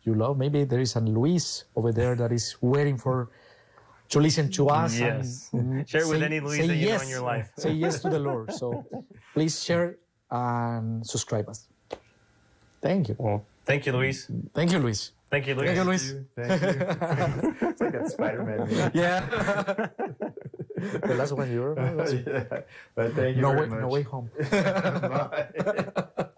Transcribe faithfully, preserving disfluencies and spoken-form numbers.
you love. Maybe there is a Luis over there that is waiting for to listen to us. Yes. And share it with say, any Luis that you yes, know in your life. Say yes to the Lord. So please share and subscribe us. Thank you. Well, thank you, Luis. Thank you, Luis. Thank you, Luis. Thank you, Luis. Thank you. It's like that Spider-Man meme. Yeah. The last one you were. Yeah. But thank you No very way, much. no way home. Bye.